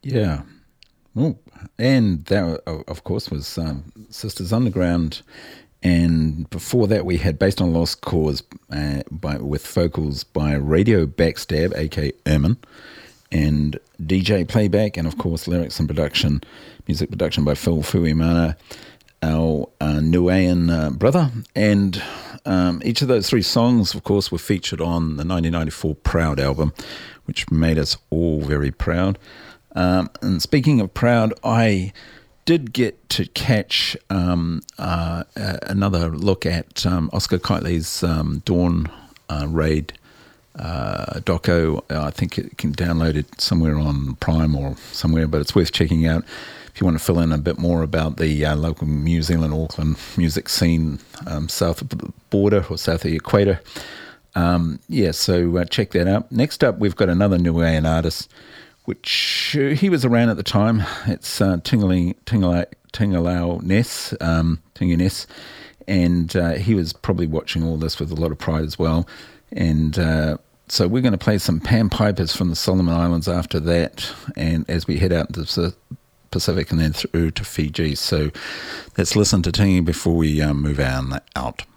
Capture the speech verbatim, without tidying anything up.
Yeah. Oh, and that, of course, was um, Sisters Underground. And before that, we had Based on Lost Cause uh, by, with vocals by Radio Backstab, aka Eamon, and D J Playback, and of course, lyrics and production, music production by Phil Fuimana, our uh, Nuayan uh, brother. And um, each of those three songs, of course, were featured on the nineteen ninety-four Proud album, which made us all very proud. Um, and speaking of proud, I did get to catch um, uh, uh, another look at um, Oscar Kitely's um, Dawn uh, Raid uh, doco. I think it can download it somewhere on Prime or somewhere, but it's worth checking out if you want to fill in a bit more about the uh, local New Zealand, Auckland music scene um, south of the border or south of the equator. Um, yeah, so uh, check that out. Next up, we've got another Niuean artist, which uh, he was around at the time. It's uh, Tingaling, Tingalau, Tingalau Ness, um, Tinga Ness, and uh, he was probably watching all this with a lot of pride as well. And uh, so we're going to play some Pan Pipers from the Solomon Islands after that, and as we head out into the Pacific and then through to Fiji. So let's listen to Tingy before we um, move on out.